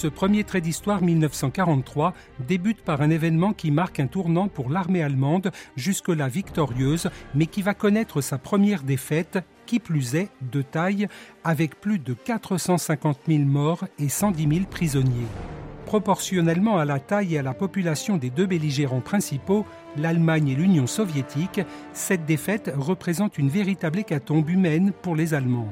Ce premier trait d'histoire 1943 débute par un événement qui marque un tournant pour l'armée allemande, jusque-là victorieuse, mais qui va connaître sa première défaite, qui plus est, de taille, avec plus de 450 000 morts et 110 000 prisonniers. Proportionnellement à la taille et à la population des deux belligérants principaux, l'Allemagne et l'Union soviétique, cette défaite représente une véritable hécatombe humaine pour les Allemands.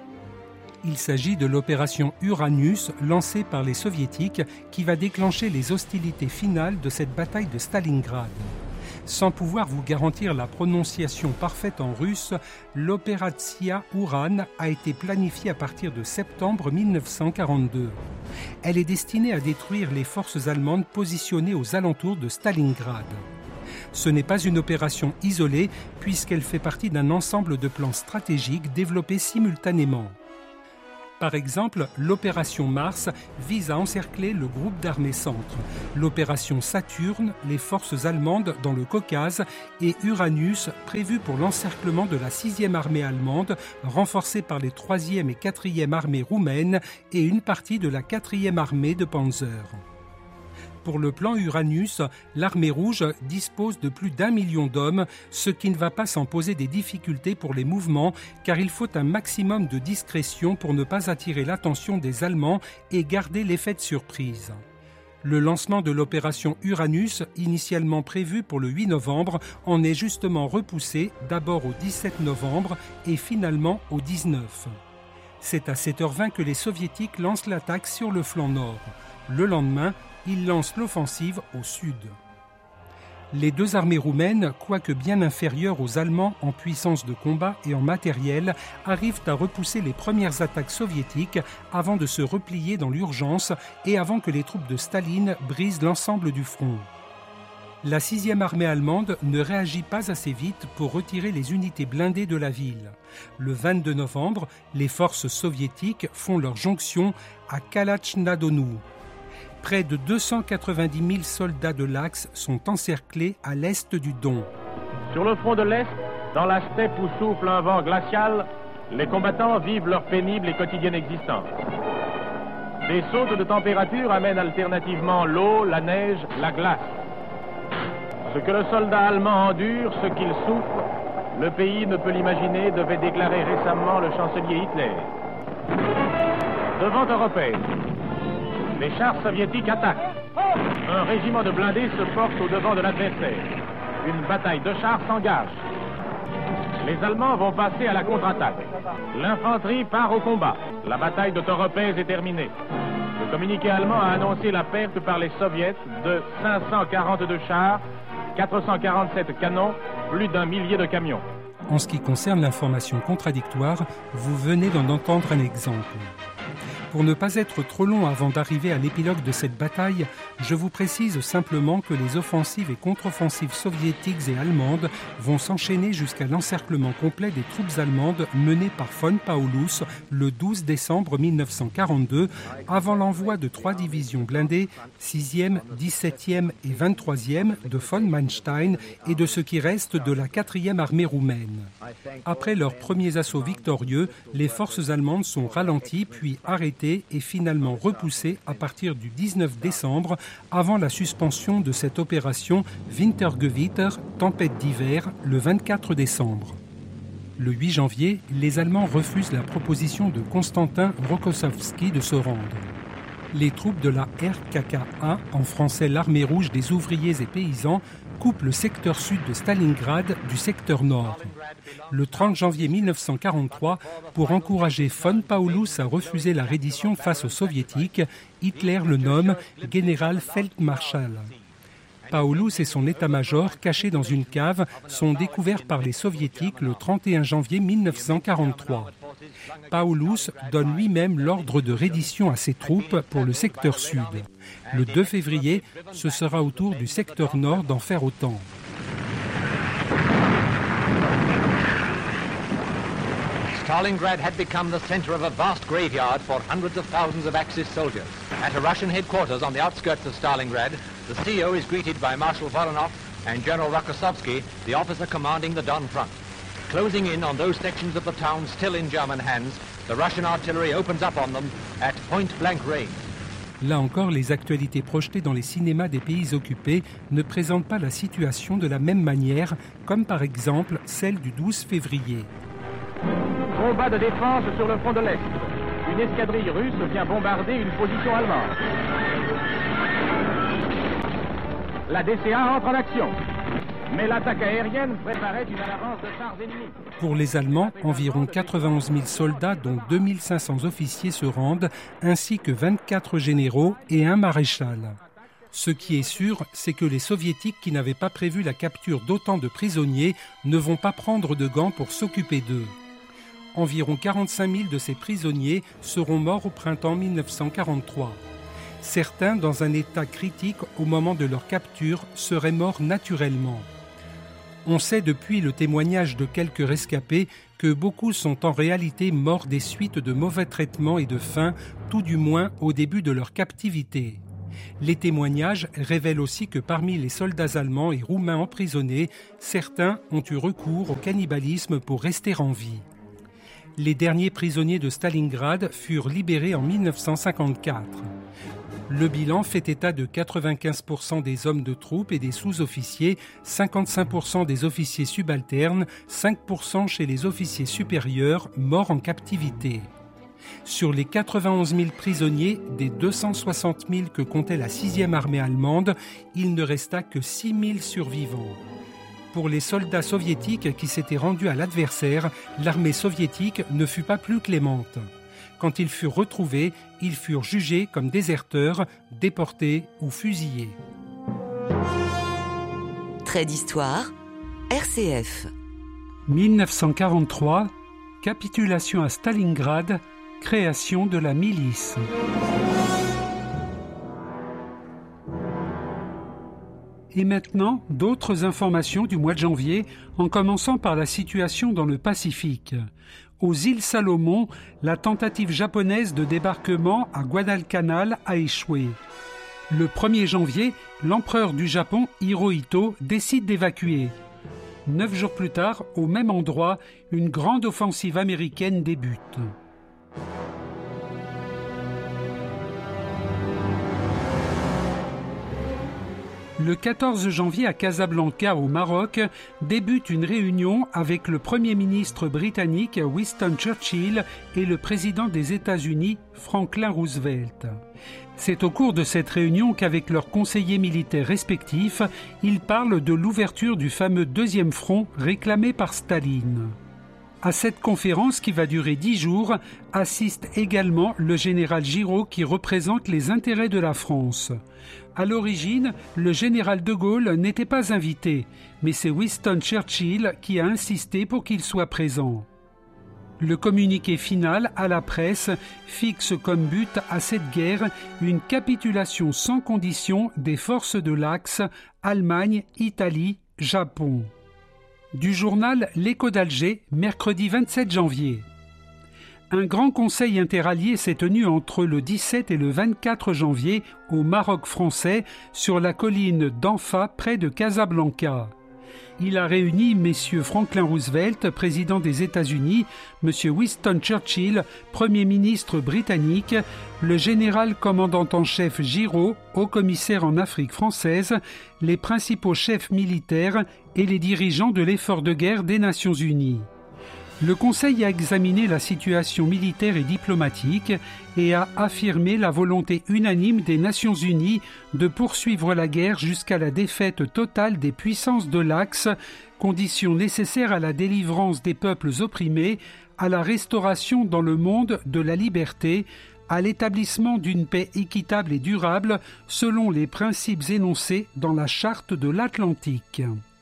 Il s'agit de l'opération Uranus lancée par les soviétiques qui va déclencher les hostilités finales de cette bataille de Stalingrad. Sans pouvoir vous garantir la prononciation parfaite en russe, l'opératia Uran a été planifiée à partir de septembre 1942. Elle est destinée à détruire les forces allemandes positionnées aux alentours de Stalingrad. Ce n'est pas une opération isolée puisqu'elle fait partie d'un ensemble de plans stratégiques développés simultanément. Par exemple, l'opération Mars vise à encercler le groupe d'armées centre, l'opération Saturne, les forces allemandes dans le Caucase et Uranus, prévue pour l'encerclement de la 6e armée allemande, renforcée par les 3e et 4e armées roumaines et une partie de la 4e armée de Panzer. Pour le plan Uranus, l'armée rouge dispose de plus d'1 million d'hommes, ce qui ne va pas sans poser des difficultés pour les mouvements, car il faut un maximum de discrétion pour ne pas attirer l'attention des Allemands et garder l'effet de surprise. Le lancement de l'opération Uranus, initialement prévu pour le 8 novembre, en est justement repoussé d'abord au 17 novembre et finalement au 19. C'est à 7h20 que les Soviétiques lancent l'attaque sur le flanc nord. Le lendemain, ils lancent l'offensive au sud. Les deux armées roumaines, quoique bien inférieures aux Allemands en puissance de combat et en matériel, arrivent à repousser les premières attaques soviétiques avant de se replier dans l'urgence et avant que les troupes de Staline brisent l'ensemble du front. La 6e armée allemande ne réagit pas assez vite pour retirer les unités blindées de la ville. Le 22 novembre, les forces soviétiques font leur jonction à Kalach-na-Donu. Près de 290 000 soldats de l'Axe sont encerclés à l'est du Don. Sur le front de l'Est, dans la steppe où souffle un vent glacial, les combattants vivent leur pénible et quotidienne existence. Des sautes de température amènent alternativement l'eau, la neige, la glace. Ce que le soldat allemand endure, ce qu'il souffre, le pays ne peut l'imaginer, devait déclarer récemment le chancelier Hitler. Devant Oropèse, les chars soviétiques attaquent. Un régiment de blindés se porte au devant de l'adversaire. Une bataille de chars s'engage. Les Allemands vont passer à la contre-attaque. L'infanterie part au combat. La bataille de Oropèse est terminée. Le communiqué allemand a annoncé la perte par les soviets de 542 chars, 447 canons, plus d'1 millier de camions. En ce qui concerne l'information contradictoire, vous venez d'en entendre un exemple. Pour ne pas être trop long avant d'arriver à l'épilogue de cette bataille, je vous précise simplement que les offensives et contre-offensives soviétiques et allemandes vont s'enchaîner jusqu'à l'encerclement complet des troupes allemandes menées par von Paulus le 12 décembre 1942, avant l'envoi de 3 divisions blindées, 6e, 17e et 23e de von Manstein et de ce qui reste de la 4e armée roumaine. Après leurs premiers assauts victorieux, les forces allemandes sont ralenties puis arrêtées et finalement repoussée à partir du 19 décembre avant la suspension de cette opération Wintergewitter, tempête d'hiver, le 24 décembre. Le 8 janvier, les Allemands refusent la proposition de Konstantin Rokossovski de se rendre. Les troupes de la RKKA, en français l'armée rouge des ouvriers et paysans, coupent le secteur sud de Stalingrad du secteur nord. Le 30 janvier 1943, pour encourager von Paulus à refuser la reddition face aux soviétiques, Hitler le nomme général Feldmarschall. Paulus et son état-major, cachés dans une cave, sont découverts par les soviétiques le 31 janvier 1943. Paulus donne lui-même l'ordre de reddition à ses troupes pour le secteur sud. Le 2 février, ce sera au tour du secteur nord d'en faire autant. Stalingrad had become the center of a vast graveyard for hundreds of thousands of Axis soldiers. At a Russian headquarters on the outskirts of Stalingrad, the CEO is greeted by Marshal Voronov and General Rokossovski, the officer commanding the Don front. Closing in on those sections of the town still in German hands, the Russian artillery opens up on them at point-blank range. Là encore, les actualités projetées dans les cinémas des pays occupés ne présentent pas la situation de la même manière, comme par exemple celle du 12 février. Combat de défense sur le front de l'Est. Une escadrille russe vient bombarder une position allemande. La DCA entre en action. Mais l'attaque aérienne préparait une avance de chars ennemis. Pour les Allemands, environ 91 000 soldats, dont 2500 officiers se rendent, ainsi que 24 généraux et un maréchal. Ce qui est sûr, c'est que les Soviétiques qui n'avaient pas prévu la capture d'autant de prisonniers ne vont pas prendre de gants pour s'occuper d'eux. Environ 45 000 de ces prisonniers seront morts au printemps 1943. Certains, dans un état critique au moment de leur capture, seraient morts naturellement. On sait depuis le témoignage de quelques rescapés que beaucoup sont en réalité morts des suites de mauvais traitements et de faim, tout du moins au début de leur captivité. Les témoignages révèlent aussi que parmi les soldats allemands et roumains emprisonnés, certains ont eu recours au cannibalisme pour rester en vie. Les derniers prisonniers de Stalingrad furent libérés en 1954. Le bilan fait état de 95% des hommes de troupes et des sous-officiers, 55% des officiers subalternes, 5% chez les officiers supérieurs morts en captivité. Sur les 91 000 prisonniers des 260 000 que comptait la 6e armée allemande, il ne resta que 6 000 survivants. Pour les soldats soviétiques qui s'étaient rendus à l'adversaire, l'armée soviétique ne fut pas plus clémente. Quand ils furent retrouvés, ils furent jugés comme déserteurs, déportés ou fusillés. Trait d'histoire, RCF. 1943, capitulation à Stalingrad, création de la milice. Et maintenant, d'autres informations du mois de janvier, en commençant par la situation dans le Pacifique. Aux îles Salomon, la tentative japonaise de débarquement à Guadalcanal a échoué. Le 1er janvier, l'empereur du Japon, Hirohito, décide d'évacuer. 9 jours plus tard, au même endroit, une grande offensive américaine débute. Le 14 janvier à Casablanca, au Maroc, débute une réunion avec le Premier ministre britannique Winston Churchill et le président des États-Unis Franklin Roosevelt. C'est au cours de cette réunion qu'avec leurs conseillers militaires respectifs, ils parlent de l'ouverture du fameux deuxième front réclamé par Staline. À cette conférence qui va durer 10 jours, assiste également le général Giraud qui représente les intérêts de la France. À l'origine, le général de Gaulle n'était pas invité, mais c'est Winston Churchill qui a insisté pour qu'il soit présent. Le communiqué final à la presse fixe comme but à cette guerre une capitulation sans condition des forces de l'Axe, Allemagne, Italie, Japon. Du journal L'Écho d'Alger, mercredi 27 janvier. Un grand conseil interallié s'est tenu entre le 17 et le 24 janvier au Maroc français sur la colline d'Anfa près de Casablanca. Il a réuni messieurs Franklin Roosevelt, président des États-Unis, monsieur Winston Churchill, Premier ministre britannique, le général commandant en chef Giraud, haut-commissaire en Afrique française, les principaux chefs militaires et les dirigeants de l'effort de guerre des Nations Unies. Le Conseil a examiné la situation militaire et diplomatique et a affirmé la volonté unanime des Nations Unies de poursuivre la guerre jusqu'à la défaite totale des puissances de l'Axe, condition nécessaire à la délivrance des peuples opprimés, à la restauration dans le monde de la liberté, à l'établissement d'une paix équitable et durable selon les principes énoncés dans la Charte de l'Atlantique.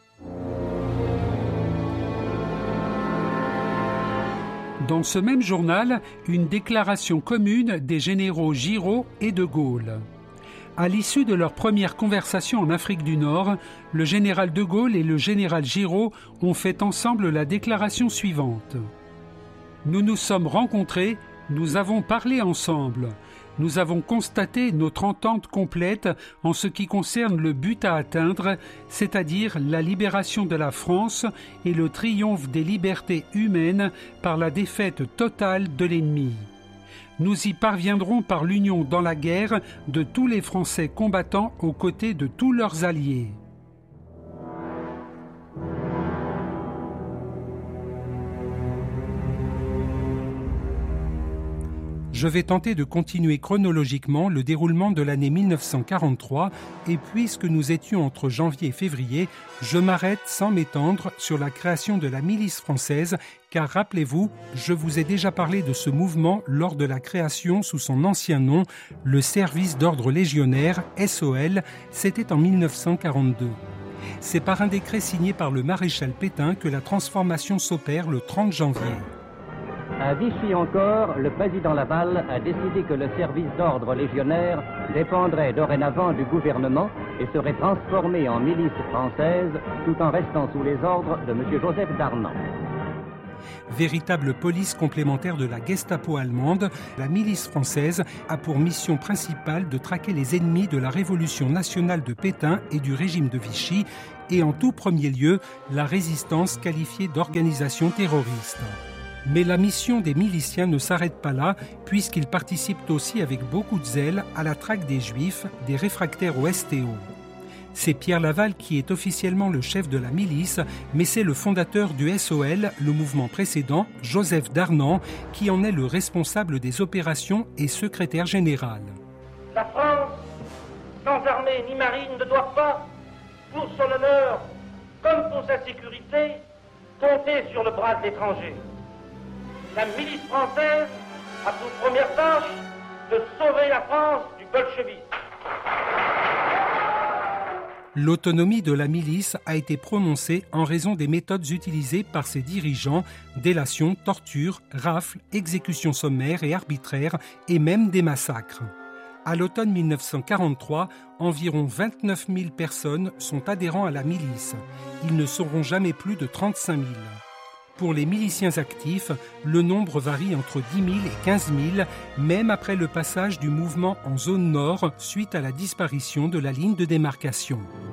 Dans ce même journal, une déclaration commune des généraux Giraud et de Gaulle. À l'issue de leur première conversation en Afrique du Nord, le général de Gaulle et le général Giraud ont fait ensemble la déclaration suivante. « Nous nous sommes rencontrés, nous avons parlé ensemble. Nous avons constaté notre entente complète en ce qui concerne le but à atteindre, c'est-à-dire la libération de la France et le triomphe des libertés humaines par la défaite totale de l'ennemi. Nous y parviendrons par l'union dans la guerre de tous les Français combattants aux côtés de tous leurs alliés. Je vais tenter de continuer chronologiquement le déroulement de l'année 1943 et puisque nous étions entre janvier et février, je m'arrête sans m'étendre sur la création de la milice française car rappelez-vous, je vous ai déjà parlé de ce mouvement lors de la création sous son ancien nom, le service d'ordre légionnaire, SOL, c'était en 1942. C'est par un décret signé par le maréchal Pétain que la transformation s'opère le 30 janvier. À Vichy encore, le président Laval a décidé que le service d'ordre légionnaire dépendrait dorénavant du gouvernement et serait transformé en milice française tout en restant sous les ordres de M. Joseph Darnan. Véritable police complémentaire de la Gestapo allemande, la milice française a pour mission principale de traquer les ennemis de la Révolution nationale de Pétain et du régime de Vichy et en tout premier lieu la résistance qualifiée d'organisation terroriste. Mais la mission des miliciens ne s'arrête pas là, puisqu'ils participent aussi avec beaucoup de zèle à la traque des Juifs, des réfractaires au STO. C'est Pierre Laval qui est officiellement le chef de la milice, mais c'est le fondateur du SOL, le mouvement précédent, Joseph Darnan, qui en est le responsable des opérations et secrétaire général. La France, sans armée ni marine, ne doit pas, pour son honneur comme pour sa sécurité, compter sur le bras de l'étranger. La milice française a pour première tâche de sauver la France du bolchevisme. L'autonomie de la milice a été prononcée en raison des méthodes utilisées par ses dirigeants, délation, torture, rafles, exécutions sommaires et arbitraires et même des massacres. À l'automne 1943, environ 29 000 personnes sont adhérents à la milice. Ils ne seront jamais plus de 35 000. Pour les miliciens actifs, le nombre varie entre 10 000 et 15 000, même après le passage du mouvement en zone nord suite à la disparition de la ligne de démarcation.